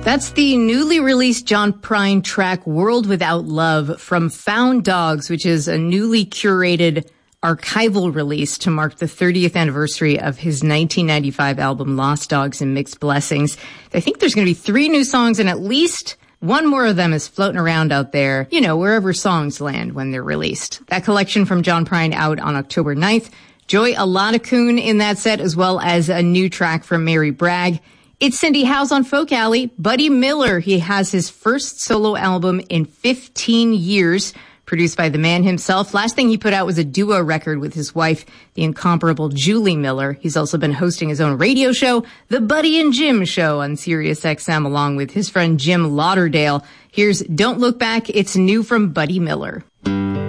That's the newly released John Prine track World Without Love from Found Dogs, which is a newly curated archival release to mark the 30th anniversary of his 1995 album Lost Dogs and Mixed Blessings. I think there's going to be 3 new songs, and at least one more of them is floating around out there, you know, wherever songs land when they're released. That collection from John Prine out on October 9th. Joy Aladakun in that set, as well as a new track from Mary Bragg. It's Cindy House on Folk Alley. Buddy Miller, he has his first solo album in 15 years. Produced by the man himself. Last thing he put out was a duo record with his wife, the incomparable Julie Miller. He's also been hosting his own radio show, The Buddy and Jim Show on Sirius XM, along with his friend Jim Lauderdale. Here's Don't Look Back. It's new from Buddy Miller.